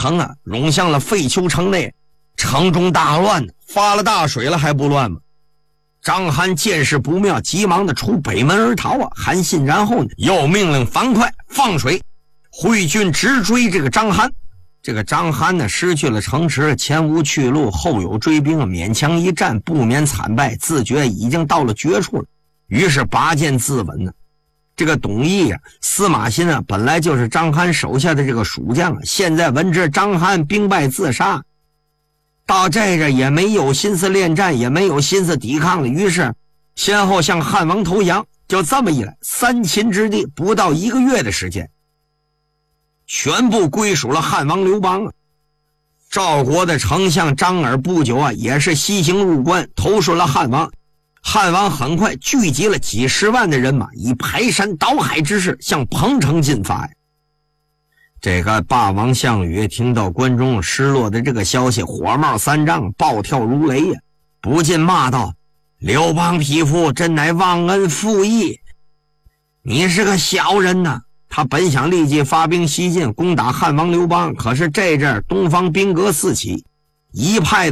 城啊，涌向了废丘城内，城中大乱，发了大水了还不乱吗？张邯见势不妙，急忙的出北门而逃啊！韩信然后呢，又命令樊哙放水，挥军直追这个张邯。这个张邯呢，失去了城池，前无去路，后有追兵，勉强一战，不免惨败，自觉已经到了绝处了，于是拔剑自刎呢。这个董翳啊，司马欣啊，本来就是张邯手下的这个蜀将啊，现在闻知张邯兵败自杀，到这个也没有心思恋战，也没有心思抵抗了，于是先后向汉王投降。就这么一来，三秦之地不到1个月的时间，全部归属了汉王刘邦啊。赵国的丞相张耳不久啊，也是西行入关，投顺了汉王。汉王很快聚集了几十万的人马，以排山倒海之势向彭城进发呀。这个霸王项羽听到关中失落的这个消息，火冒三丈，暴跳如雷呀，不禁骂道：刘邦匹夫，真乃忘恩负义，你是个小人呐！他本想立即发兵西进，攻打汉王刘邦，可是这阵东方兵革四起，一派的